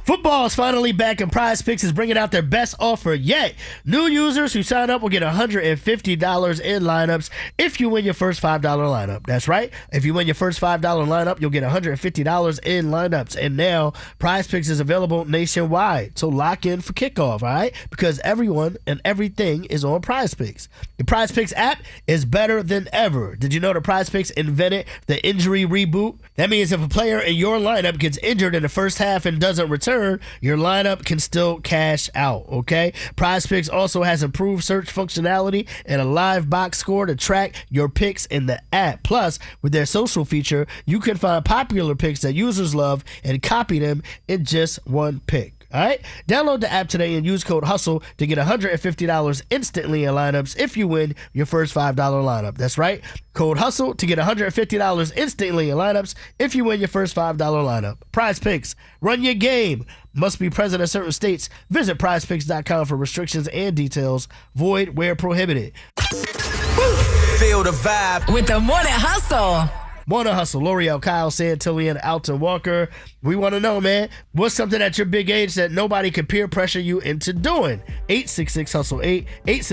Football is finally back and Prize Picks is bringing out their best offer yet. New users who sign up will get $150 in lineups if you win your first $5 lineup. That's right. If you win your first $5 lineup, you'll get $150 in lineups. And now Prize Picks is available nationwide. So lock in for kickoff, all right? Because everyone and everything is on Prize Picks. The Prize Picks app is better than ever. Did you know the Prize Picks invented the injury reboot? That means if a player in your lineup gets injured in the first half and doesn't return, your lineup can still cash out, okay? Prize Picks also has improved search functionality and a live box score to track your picks in the app. Plus, with their social feature, you can find popular picks that users love and copy them in just one pick. All right? Download the app today and use code HUSTLE to get $150 instantly in lineups if you win your first $5 lineup. That's right. Code HUSTLE to get $150 instantly in lineups if you win your first $5 lineup. Prize Picks. Run your game. Must be present in certain states. Visit prizepicks.com for restrictions and details. Void where prohibited. Feel the vibe with the Morning Hustle. Morning Hustle, L'Oreal, Kyle Santillan, Alton Walker. We want to know, man, what's something at your big age that nobody can peer pressure you into doing? 866-HUSTLE-8,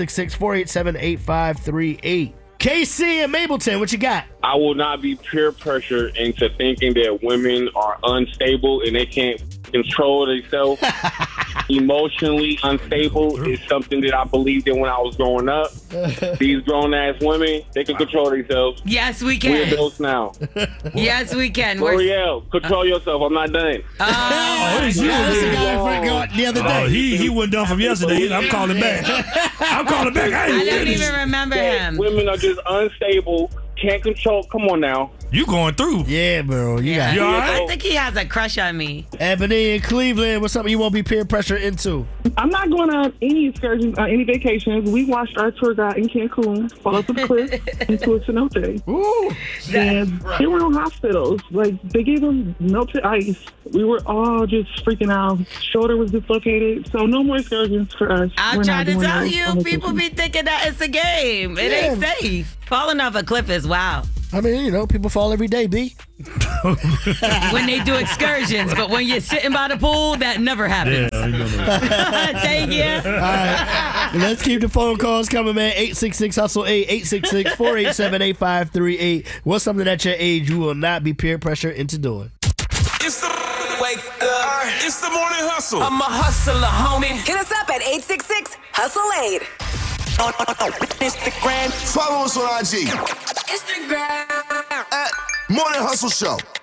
866-487-8538. KC and Mableton, what you got? I will not be peer pressured into thinking that women are unstable and they can't control themselves. Emotionally unstable is something that I believed in when I was growing up. These grown-ass women, they can control themselves. Yes, we can. We're adults now. Yes, we can. L'Oreal, control yourself. I'm not done. That's the guy the other day. He went down from yesterday. I'm calling back. I'm calling back. I don't even remember him. Women are just unstable, can't control. Come on now. You going through. Yeah, bro. You got You all right? I think he has a crush on me. Ebony in Cleveland, what's something you won't be peer pressure into? I'm not going on any excursions, any vacations. We watched our tour guide in Cancun fall off the cliff into a cenote. Ooh. And there were no hospitals. Like, they gave them melted ice. We were all just freaking out. Shoulder was dislocated. So no more excursions for us. I'm We're trying not to doing tell those you, on people vacation. be thinking that it's a game. It ain't safe. Falling off a cliff is wild. I mean, you know, people fall every day, B. When they do excursions, but when you're sitting by the pool, that never happens. Thank you. All right. Let's keep the phone calls coming, man. 866-HUSTLE-8, 866-487-8538. What's something at your age you will not be peer pressure into doing? It's the wake up. It's the morning hustle. I'm a hustler, homie. Hit us up at 866-HUSTLE-8. On Instagram. Follow us on IG Instagram. at Morning Hustle Show.